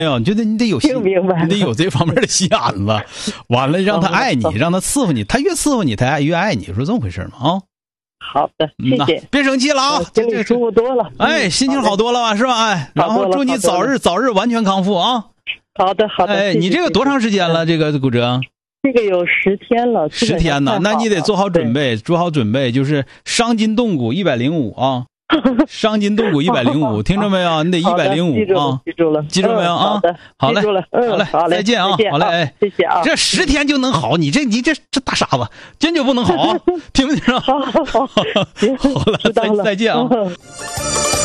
哎呦，你得有听明白了， 你得有这方面的心眼子。完了，让他爱你，让他伺候你，他越伺候你，他越爱你，说这么回事吗？啊。 好的，谢谢。 别生气了啊， 心里舒服多了。 哎，心情好多了吧，是吧？哎，然后祝你早日完全康复啊。 好的，好的。 哎，你这个多长时间了？这个骨折？ 这个有10天了。 10天呢，那你得做好准备，就是伤筋动骨105啊。伤筋动骨105，听着没有？你得105啊！ 记住了， 记住没有啊？好嘞，好嘞，再见啊！好嘞，哎， 谢谢啊！ 这10天就能好，你这大傻子，坚决不能好啊！听没听着？ 好， 好了，再见啊！